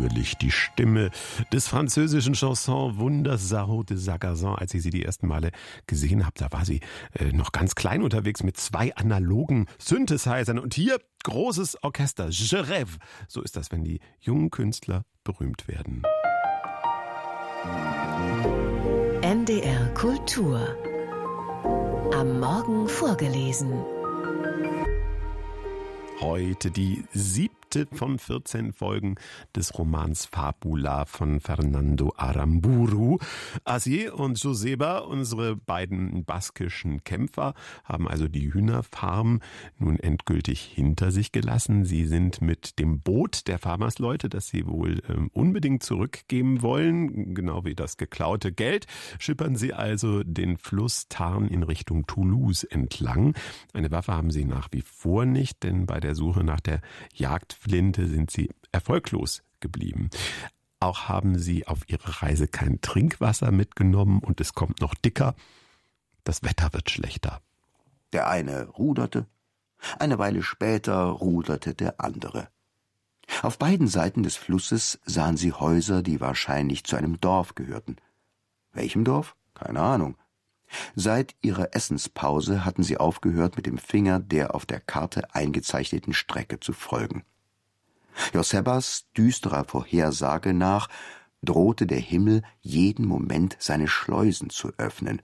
natürlich die Stimme des französischen Chanson-Wunders Saro de Sagazan. Als ich sie die ersten Male gesehen habe, da war sie noch ganz klein unterwegs mit 2 analogen Synthesizern. Und hier großes Orchester, Je rêve. So ist das, wenn die jungen Künstler berühmt werden. NDR Kultur. Am Morgen vorgelesen. Heute die 7. von 14 Folgen des Romans Fabula von Fernando Aramburu. Asier und Joseba, unsere beiden baskischen Kämpfer, haben also die Hühnerfarm nun endgültig hinter sich gelassen. Sie sind mit dem Boot der Farmersleute, das sie wohl unbedingt zurückgeben wollen, genau wie das geklaute Geld, schippern sie also den Fluss Tarn in Richtung Toulouse entlang. Eine Waffe haben sie nach wie vor nicht, denn bei der Suche nach der Jagdflinte sind sie erfolglos geblieben. Auch haben sie auf ihrer Reise kein Trinkwasser mitgenommen und es kommt noch dicker. Das Wetter wird schlechter. Der eine ruderte, eine Weile später ruderte der andere. Auf beiden Seiten des Flusses sahen sie Häuser, die wahrscheinlich zu einem Dorf gehörten. Welchem Dorf? Keine Ahnung. Seit ihrer Essenspause hatten sie aufgehört, mit dem Finger der auf der Karte eingezeichneten Strecke zu folgen. Josebas düsterer Vorhersage nach drohte der Himmel jeden Moment seine Schleusen zu öffnen.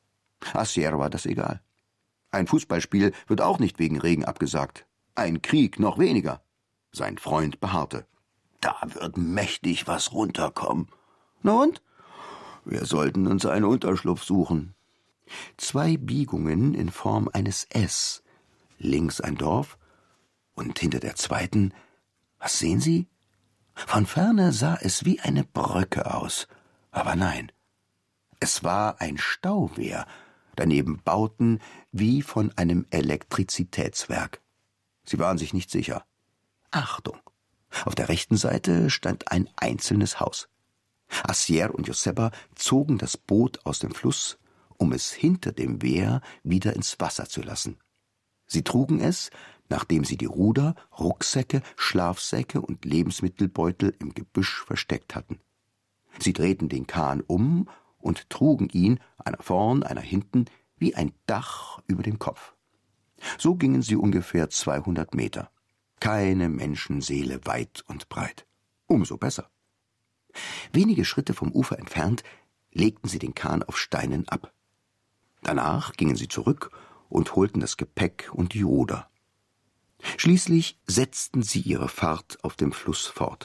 Asier war das egal. Ein Fußballspiel wird auch nicht wegen Regen abgesagt. Ein Krieg noch weniger. Sein Freund beharrte. Da wird mächtig was runterkommen. Na und? Wir sollten uns einen Unterschlupf suchen. 2 Biegungen in Form eines S. Links ein Dorf und hinter der zweiten, was sehen Sie? Von ferne sah es wie eine Brücke aus. Aber nein, es war ein Stauwehr, daneben Bauten wie von einem Elektrizitätswerk. Sie waren sich nicht sicher. Achtung! Auf der rechten Seite stand ein einzelnes Haus. Asier und Joseba zogen das Boot aus dem Fluss, um es hinter dem Wehr wieder ins Wasser zu lassen. Sie trugen es, nachdem sie die Ruder, Rucksäcke, Schlafsäcke und Lebensmittelbeutel im Gebüsch versteckt hatten. Sie drehten den Kahn um und trugen ihn, einer vorn, einer hinten, wie ein Dach über dem Kopf. So gingen sie ungefähr 200 Meter. Keine Menschenseele weit und breit. Umso besser. Wenige Schritte vom Ufer entfernt legten sie den Kahn auf Steinen ab. Danach gingen sie zurück und holten das Gepäck und die Ruder. Schließlich setzten sie ihre Fahrt auf dem Fluss fort.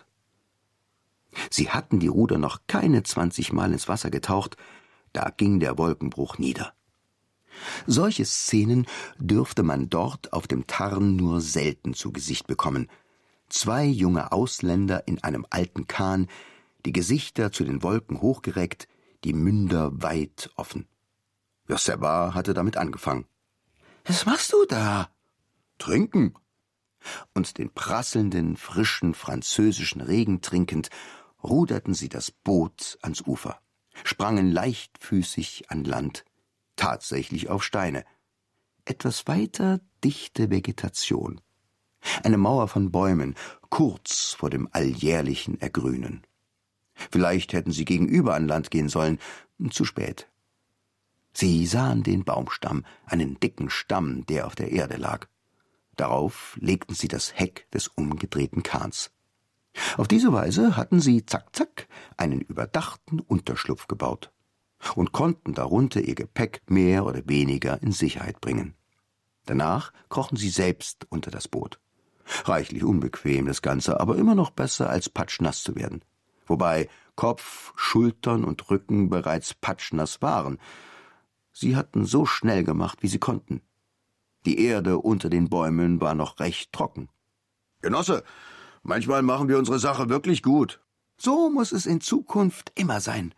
Sie hatten die Ruder noch keine 20 Mal ins Wasser getaucht, da ging der Wolkenbruch nieder. Solche Szenen dürfte man dort auf dem Tarn nur selten zu Gesicht bekommen. 2 junge Ausländer in einem alten Kahn, die Gesichter zu den Wolken hochgereckt, die Münder weit offen. Joseba hatte damit angefangen. »Was machst du da?« »Trinken.« Und den prasselnden, frischen französischen Regen trinkend, ruderten sie das Boot ans Ufer, sprangen leichtfüßig an Land, tatsächlich auf Steine. Etwas weiter dichte Vegetation. Eine Mauer von Bäumen, kurz vor dem alljährlichen Ergrünen. Vielleicht hätten sie gegenüber an Land gehen sollen, zu spät. Sie sahen den Baumstamm, einen dicken Stamm, der auf der Erde lag. Darauf legten sie das Heck des umgedrehten Kahns. Auf diese Weise hatten sie, zack, zack, einen überdachten Unterschlupf gebaut und konnten darunter ihr Gepäck mehr oder weniger in Sicherheit bringen. Danach krochen sie selbst unter das Boot. Reichlich unbequem das Ganze, aber immer noch besser, als patschnass zu werden. Wobei Kopf, Schultern und Rücken bereits patschnass waren. Sie hatten so schnell gemacht, wie sie konnten. Die Erde unter den Bäumen war noch recht trocken. »Genosse, manchmal machen wir unsere Sache wirklich gut.« »So muss es in Zukunft immer sein.«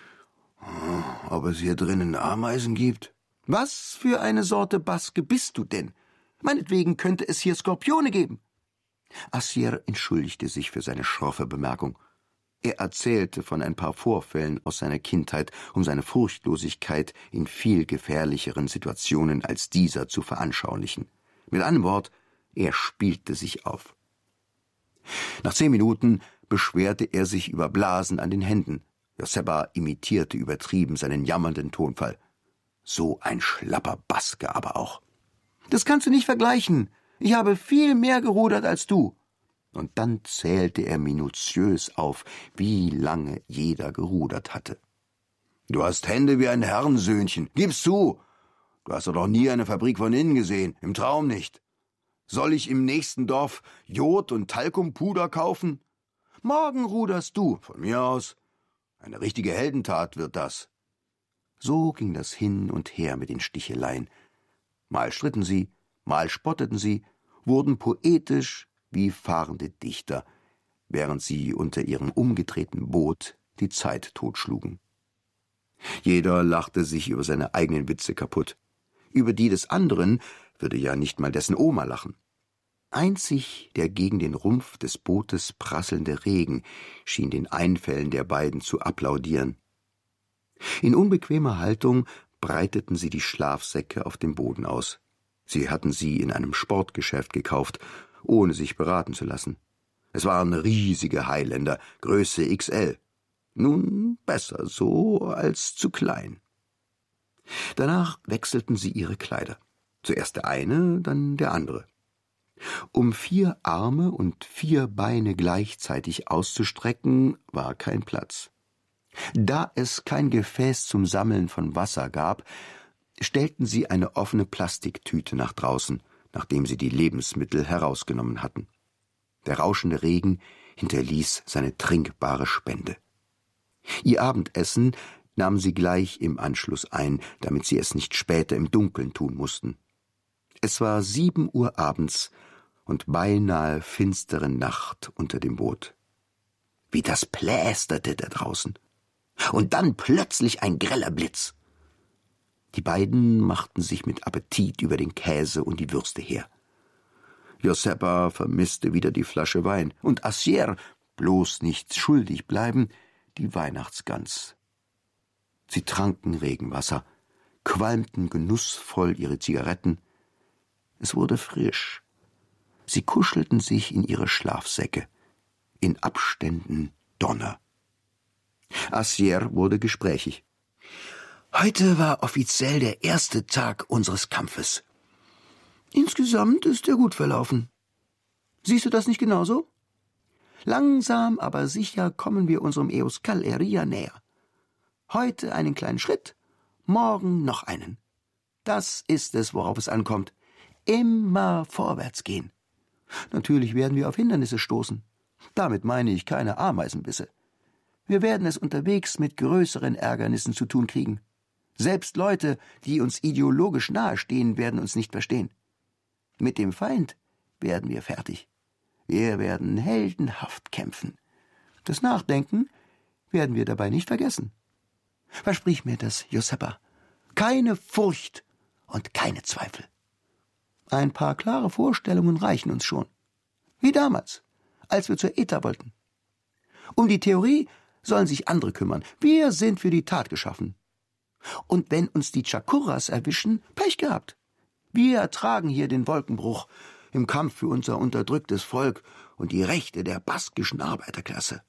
»Ob es hier drinnen Ameisen gibt?« »Was für eine Sorte Baske bist du denn? Meinetwegen könnte es hier Skorpione geben.« Asier entschuldigte sich für seine schroffe Bemerkung. Er erzählte von ein paar Vorfällen aus seiner Kindheit, um seine Furchtlosigkeit in viel gefährlicheren Situationen als dieser zu veranschaulichen. Mit einem Wort, er spielte sich auf. Nach 10 Minuten beschwerte er sich über Blasen an den Händen. Joseba imitierte übertrieben seinen jammernden Tonfall. So ein schlapper Baske aber auch. »Das kannst du nicht vergleichen. Ich habe viel mehr gerudert als du.« Und dann zählte er minutiös auf, wie lange jeder gerudert hatte. »Du hast Hände wie ein Herrensöhnchen. Gib's zu. Du hast doch noch nie eine Fabrik von innen gesehen. Im Traum nicht. Soll ich im nächsten Dorf Jod- und Talkumpuder kaufen? Morgen ruderst du, von mir aus. Eine richtige Heldentat wird das.« So ging das hin und her mit den Sticheleien. Mal stritten sie, mal spotteten sie, wurden poetisch wie fahrende Dichter, während sie unter ihrem umgedrehten Boot die Zeit totschlugen. Jeder lachte sich über seine eigenen Witze kaputt. Über die des anderen würde ja nicht mal dessen Oma lachen. Einzig der gegen den Rumpf des Bootes prasselnde Regen schien den Einfällen der beiden zu applaudieren. In unbequemer Haltung breiteten sie die Schlafsäcke auf dem Boden aus. Sie hatten sie in einem Sportgeschäft gekauft, ohne sich beraten zu lassen. Es waren riesige Highlander, Größe XL. Nun, besser so als zu klein. Danach wechselten sie ihre Kleider. Zuerst der eine, dann der andere. Um 4 Arme und 4 Beine gleichzeitig auszustrecken, war kein Platz. Da es kein Gefäß zum Sammeln von Wasser gab, stellten sie eine offene Plastiktüte nach draußen, nachdem sie die Lebensmittel herausgenommen hatten. Der rauschende Regen hinterließ seine trinkbare Spende. Ihr Abendessen nahmen sie gleich im Anschluss ein, damit sie es nicht später im Dunkeln tun mussten. Es war 7 Uhr abends und beinahe finstere Nacht unter dem Boot. Wie das plästerte da draußen. Und dann plötzlich ein greller Blitz. Die beiden machten sich mit Appetit über den Käse und die Würste her. Joseba vermisste wieder die Flasche Wein und Assier, bloß nicht schuldig bleiben, die Weihnachtsgans. Sie tranken Regenwasser, qualmten genussvoll ihre Zigaretten. Es wurde frisch. Sie kuschelten sich in ihre Schlafsäcke. In Abständen Donner. Assier wurde gesprächig. »Heute war offiziell der erste Tag unseres Kampfes. Insgesamt ist er gut verlaufen. Siehst du das nicht genauso? Langsam, aber sicher kommen wir unserem Euskal Herria näher. Heute einen kleinen Schritt, morgen noch einen. Das ist es, worauf es ankommt. Immer vorwärts gehen. Natürlich werden wir auf Hindernisse stoßen. Damit meine ich keine Ameisenbisse. Wir werden es unterwegs mit größeren Ärgernissen zu tun kriegen. Selbst Leute, die uns ideologisch nahestehen, werden uns nicht verstehen. Mit dem Feind werden wir fertig. Wir werden heldenhaft kämpfen. Das Nachdenken werden wir dabei nicht vergessen. Versprich mir das, Joseba. Keine Furcht und keine Zweifel. Ein paar klare Vorstellungen reichen uns schon. Wie damals, als wir zur ETA wollten. Um die Theorie sollen sich andere kümmern. Wir sind für die Tat geschaffen. Und wenn uns die Chakurras erwischen, Pech gehabt. Wir ertragen hier den Wolkenbruch im Kampf für unser unterdrücktes Volk und die Rechte der baskischen Arbeiterklasse.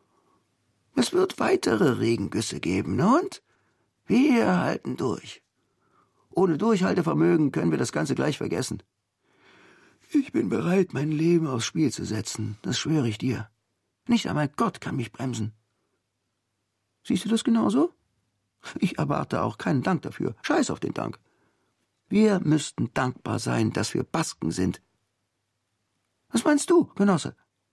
Es wird weitere Regengüsse geben, und wir halten durch. Ohne Durchhaltevermögen können wir das Ganze gleich vergessen. Ich bin bereit, mein Leben aufs Spiel zu setzen, das schwöre ich dir. Nicht einmal Gott kann mich bremsen. Siehst du das genauso? Ich erwarte auch keinen Dank dafür. Scheiß auf den Dank. Wir müssten dankbar sein, dass wir Basken sind. Was meinst du, Genosse?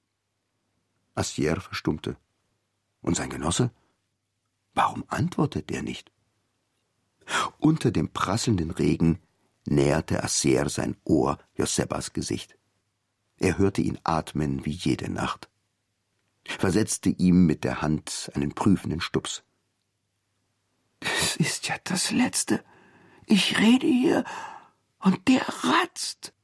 Assier verstummte. Und sein Genosse? Warum antwortet er nicht? Unter dem prasselnden Regen näherte Assier sein Ohr Josebas Gesicht. Er hörte ihn atmen wie jede Nacht. Versetzte ihm mit der Hand einen prüfenden Stups. »Das ist ja das Letzte. Ich rede hier und der ratzt.«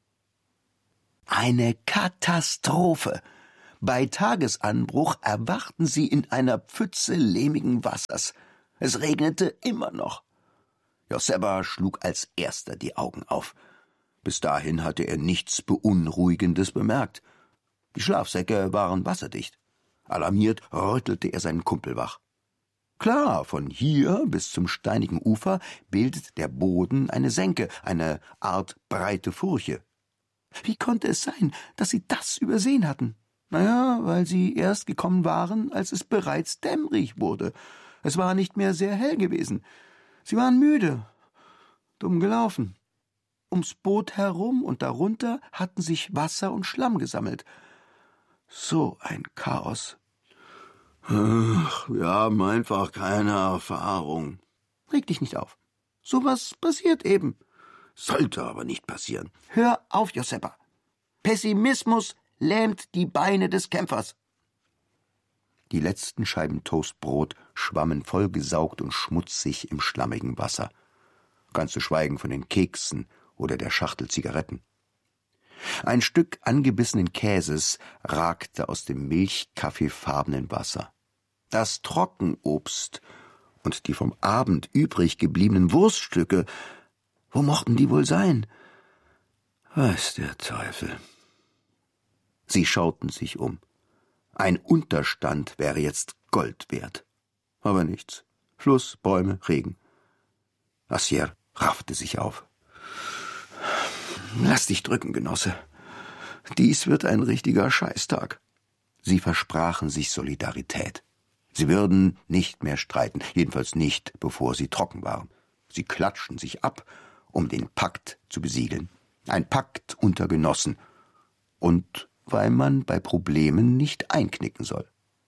Eine Katastrophe. Bei Tagesanbruch erwachten sie in einer Pfütze lehmigen Wassers. Es regnete immer noch. Joseba schlug als erster die Augen auf. Bis dahin hatte er nichts Beunruhigendes bemerkt. Die Schlafsäcke waren wasserdicht. Alarmiert rüttelte er seinen Kumpel wach. Klar, von hier bis zum steinigen Ufer bildet der Boden eine Senke, eine Art breite Furche. Wie konnte es sein, dass sie das übersehen hatten? Naja, weil sie erst gekommen waren, als es bereits dämmerig wurde. Es war nicht mehr sehr hell gewesen. Sie waren müde, dumm gelaufen. Ums Boot herum und darunter hatten sich Wasser und Schlamm gesammelt. So ein Chaos. Ach, wir haben einfach keine Erfahrung. Reg dich nicht auf. Sowas passiert eben. Sollte aber nicht passieren. Hör auf, Joseppa. Pessimismus lähmt die Beine des Kämpfers. Die letzten Scheiben Toastbrot schwammen vollgesaugt und schmutzig im schlammigen Wasser. Ganz zu schweigen von den Keksen oder der Schachtel Zigaretten. Ein Stück angebissenen Käses ragte aus dem milchkaffeefarbenen Wasser. Das Trockenobst und die vom Abend übrig gebliebenen Wurststücke, wo mochten die wohl sein? Weiß der Teufel. Sie schauten sich um. Ein Unterstand wäre jetzt Gold wert. Aber nichts. Fluss, Bäume, Regen. Assier raffte sich auf. Lass dich drücken, Genosse. Dies wird ein richtiger Scheißtag. Sie versprachen sich Solidarität. Sie würden nicht mehr streiten, jedenfalls nicht, bevor sie trocken waren. Sie klatschten sich ab, um den Pakt zu besiegeln. Ein Pakt unter Genossen. Und weil man bei Problemen nicht einknicken soll.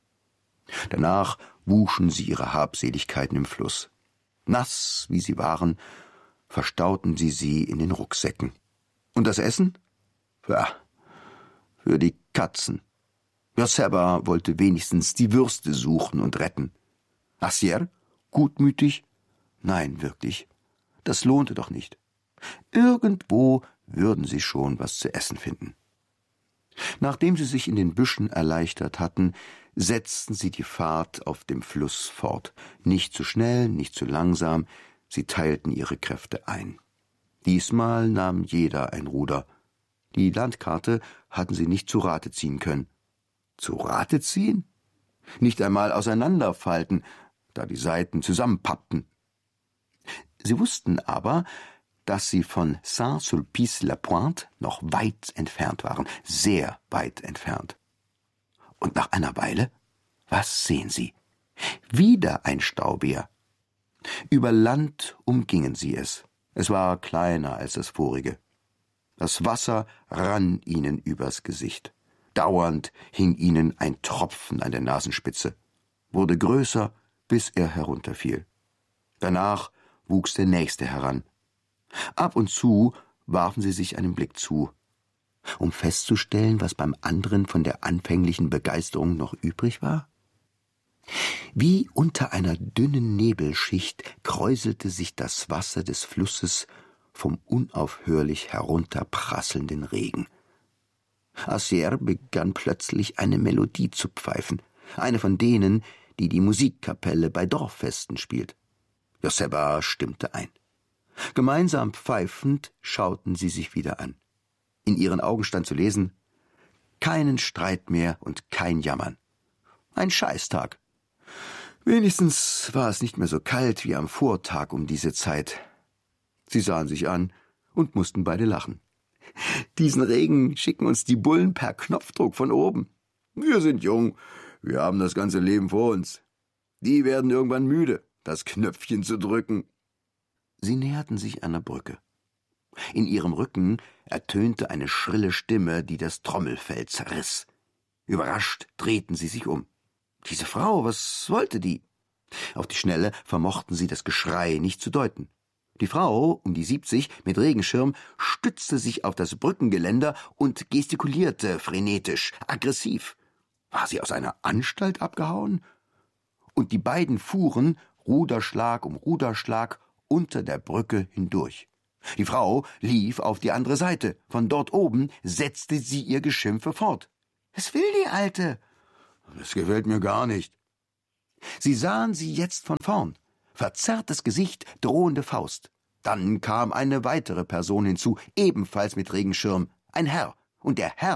Danach wuschen sie ihre Habseligkeiten im Fluss. Nass, wie sie waren, verstauten sie in den Rucksäcken. Und das Essen? Ja, für die Katzen. Joseba wollte wenigstens die Würste suchen und retten. Assier? Gutmütig? Nein, wirklich. Das lohnte doch nicht. Irgendwo würden sie schon was zu essen finden. Nachdem sie sich in den Büschen erleichtert hatten, setzten sie die Fahrt auf dem Fluss fort. Nicht zu schnell, nicht zu langsam, sie teilten ihre Kräfte ein. Diesmal nahm jeder ein Ruder. Die Landkarte hatten sie nicht zu Rate ziehen können. Zu Rate ziehen? Nicht einmal auseinanderfalten, da die Seiten zusammenpappten. Sie wussten aber, dass sie von Saint-Sulpice-la-Pointe noch weit entfernt waren, sehr weit entfernt. Und nach einer Weile, was sehen sie? Wieder ein Staubär. Über Land umgingen sie es. Es war kleiner als das vorige. Das Wasser rann ihnen übers Gesicht. Dauernd hing ihnen ein Tropfen an der Nasenspitze, wurde größer, bis er herunterfiel. Danach wuchs der nächste heran. Ab und zu warfen sie sich einen Blick zu, um festzustellen, was beim anderen von der anfänglichen Begeisterung noch übrig war. Wie unter einer dünnen Nebelschicht kräuselte sich das Wasser des Flusses vom unaufhörlich herunterprasselnden Regen. Assier begann plötzlich eine Melodie zu pfeifen, eine von denen, die die Musikkapelle bei Dorffesten spielt. Joseba stimmte ein. Gemeinsam pfeifend schauten sie sich wieder an. In ihren Augen stand zu lesen: Keinen Streit mehr und kein Jammern. Ein Scheißtag. Wenigstens war es nicht mehr so kalt wie am Vortag um diese Zeit. Sie sahen sich an und mussten beide lachen. Diesen Regen schicken uns die Bullen per Knopfdruck von oben. Wir sind jung, wir haben das ganze Leben vor uns. Die werden irgendwann müde, das Knöpfchen zu drücken. Sie näherten sich einer Brücke. In ihrem Rücken ertönte eine schrille Stimme, die das Trommelfell zerriss. Überrascht drehten sie sich um. Diese Frau, was wollte die? Auf die Schnelle vermochten sie das Geschrei nicht zu deuten. Die Frau, um die 70, mit Regenschirm, stützte sich auf das Brückengeländer und gestikulierte frenetisch, aggressiv. War sie aus einer Anstalt abgehauen? Und die beiden fuhren, Ruderschlag um Ruderschlag, unter der Brücke hindurch. Die Frau lief auf die andere Seite. Von dort oben setzte sie ihr Geschimpfe fort. »Was will die Alte?« »Das gefällt mir gar nicht.« Sie sahen sie jetzt von vorn. Verzerrtes Gesicht, drohende Faust. Dann kam eine weitere Person hinzu, ebenfalls mit Regenschirm. Ein Herr. Und der Herr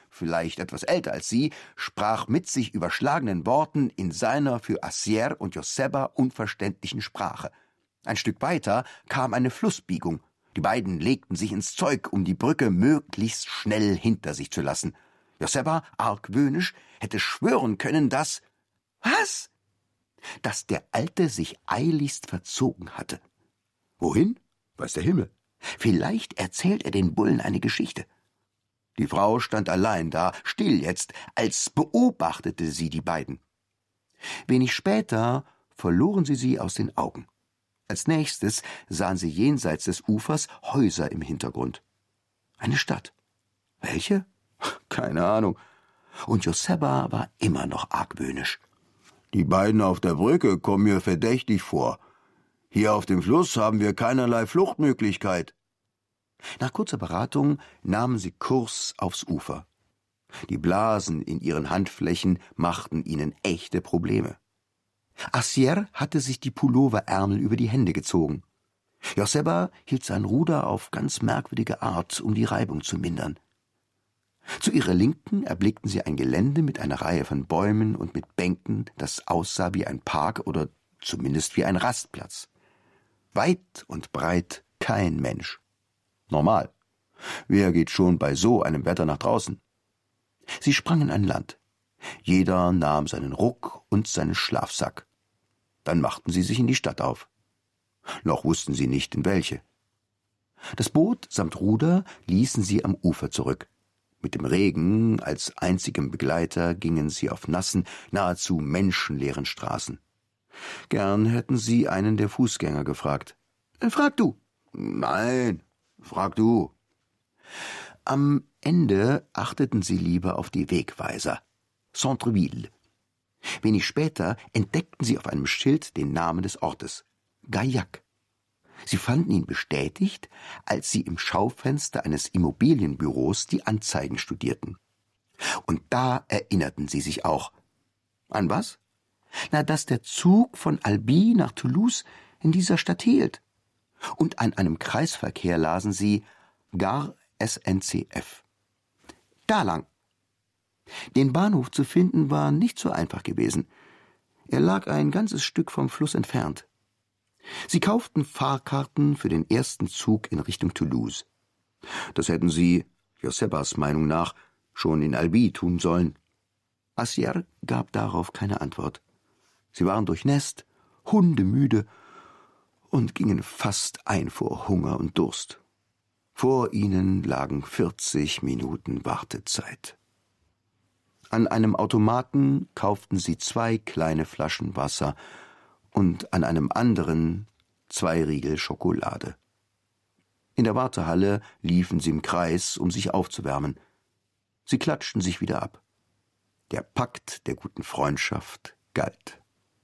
vielleicht etwas älter als sie, sprach mit sich überschlagenen Worten in seiner für Acier und Joseba unverständlichen Sprache. Ein Stück weiter kam eine Flussbiegung. Die beiden legten sich ins Zeug, um die Brücke möglichst schnell hinter sich zu lassen. Joseba, argwöhnisch, hätte schwören können, dass... Was? Dass der Alte sich eiligst verzogen hatte. Wohin? Weiß der Himmel. Vielleicht erzählt er den Bullen eine Geschichte. Die Frau stand allein da, still jetzt, als beobachtete sie die beiden. Wenig später verloren sie aus den Augen. Als nächstes sahen sie jenseits des Ufers Häuser im Hintergrund. Eine Stadt. Welche? Keine Ahnung. Und Joseba war immer noch argwöhnisch. Die beiden auf der Brücke kommen mir verdächtig vor. Hier auf dem Fluss haben wir keinerlei Fluchtmöglichkeit. Nach kurzer Beratung nahmen sie Kurs aufs Ufer. Die Blasen in ihren Handflächen machten ihnen echte Probleme. Acier hatte sich die Pulloverärmel über die Hände gezogen. Joseba hielt sein Ruder auf ganz merkwürdige Art, um die Reibung zu mindern. Zu ihrer Linken erblickten sie ein Gelände mit einer Reihe von Bäumen und mit Bänken, das aussah wie ein Park oder zumindest wie ein Rastplatz. Weit und breit kein Mensch. Normal. Wer geht schon bei so einem Wetter nach draußen? Sie sprangen an Land. Jeder nahm seinen Ruck und seinen Schlafsack. Dann machten sie sich in die Stadt auf. Noch wussten sie nicht, in welche. Das Boot samt Ruder ließen sie am Ufer zurück. Mit dem Regen als einzigem Begleiter gingen sie auf nassen, nahezu menschenleeren Straßen. Gern hätten sie einen der Fußgänger gefragt. »Frag du.« »Nein, frag du.« Am Ende achteten sie lieber auf die Wegweiser. Centreville. Wenig später entdeckten sie auf einem Schild den Namen des Ortes. Gaillac. Sie fanden ihn bestätigt, als sie im Schaufenster eines Immobilienbüros die Anzeigen studierten. Und da erinnerten sie sich auch. An was? Na, dass der Zug von Albi nach Toulouse in dieser Stadt hielt. Und an einem Kreisverkehr lasen sie Gare SNCF. Da lang. Den Bahnhof zu finden war nicht so einfach gewesen. Er lag ein ganzes Stück vom Fluss entfernt. Sie kauften Fahrkarten für den ersten Zug in Richtung Toulouse. Das hätten sie, Josebas Meinung nach, schon in Albi tun sollen. Acier gab darauf keine Antwort. Sie waren durchnässt, hundemüde und gingen fast ein vor Hunger und Durst. Vor ihnen lagen 40 Minuten Wartezeit. An einem Automaten kauften sie 2 kleine Flaschen Wasser und an einem anderen 2 Riegel Schokolade. In der Wartehalle liefen sie im Kreis, um sich aufzuwärmen. Sie klatschten sich wieder ab. Der Pakt der guten Freundschaft galt.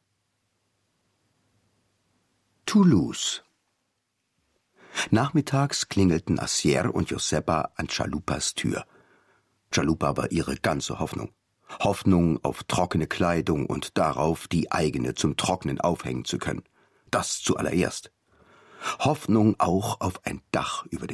Toulouse. Nachmittags klingelten Acier und Joseba an Chalupas Tür. Chalupa war ihre ganze Hoffnung. Hoffnung auf trockene Kleidung und darauf, die eigene zum Trocknen aufhängen zu können. Das zuallererst. Hoffnung auch auf ein Dach über